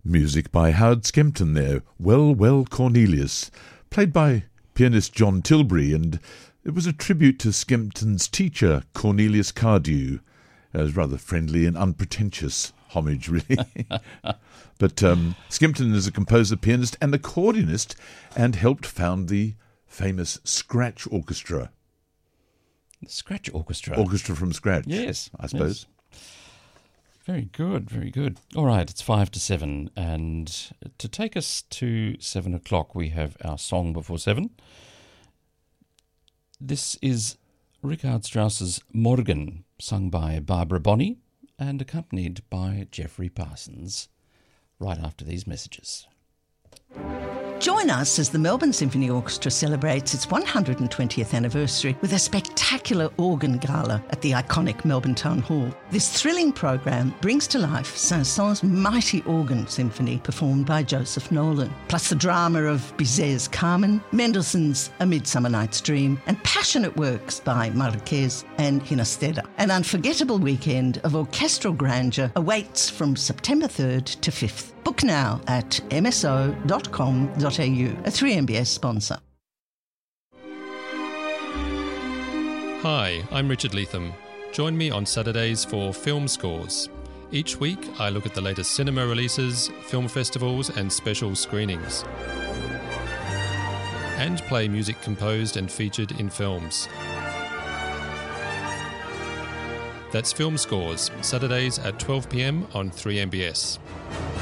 Music by Howard Skempton there, Well, Well, Cornelius, played by pianist John Tilbury, and it was a tribute to Skempton's teacher, Cornelius Cardew. It was rather friendly and unpretentious homage, really. But Skempton is a composer, pianist and accordionist, and helped found the famous Scratch Orchestra. The Scratch Orchestra? Orchestra from scratch. Yes. I suppose. Yes. Very good, very good. All right, it's 5 to 7, and to take us to 7 o'clock, we have our song before 7. This is Richard Strauss's Morgen, sung by Barbara Bonney and accompanied by Geoffrey Parsons, right after these messages. Join us as the Melbourne Symphony Orchestra celebrates its 120th anniversary with a spectacular organ gala at the iconic Melbourne Town Hall. This thrilling program brings to life Saint-Saëns' mighty organ symphony performed by Joseph Nolan, plus the drama of Bizet's Carmen, Mendelssohn's A Midsummer Night's Dream, and passionate works by Marquez and Ginastera. An unforgettable weekend of orchestral grandeur awaits from September 3rd to 5th. Book now at mso.com.au, a 3MBS sponsor. Hi, I'm Richard Leatham. Join me on Saturdays for Film Scores. Each week, I look at the latest cinema releases, film festivals and special screenings, and play music composed and featured in films. That's Film Scores, Saturdays at 12 p.m. on 3MBS.